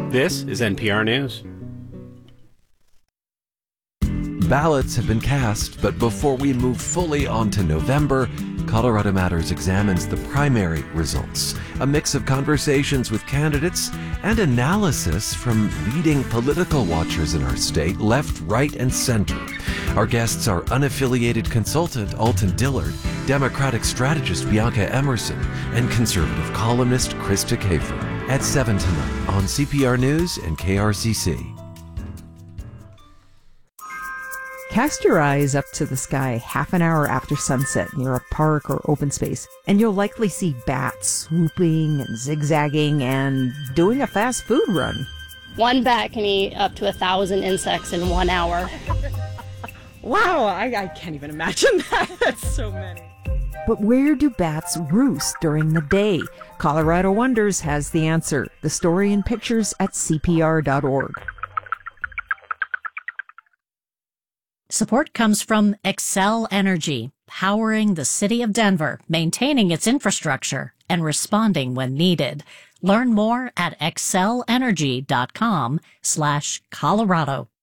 This is NPR News. Ballots have been cast, but before we move fully on to November, Colorado Matters examines the primary results, a mix of conversations with candidates and analysis from leading political watchers in our state, left, right, and center. Our guests are unaffiliated consultant Alton Dillard, Democratic strategist Bianca Emerson, and conservative columnist Krista Kafer at 7 tonight on CPR News and KRCC. Cast your eyes up to the sky half an hour after sunset near a park or open space, and you'll likely see bats swooping and zigzagging and doing a fast food run. One bat can eat up to 1,000 insects in 1 hour. Wow, I can't even imagine that. That's so many. But where do bats roost during the day? Colorado Wonders has the answer. The story and pictures at CPR.org. Support comes from Xcel Energy, powering the city of Denver, maintaining its infrastructure, and responding when needed. Learn more at xcelenergy.com/Colorado.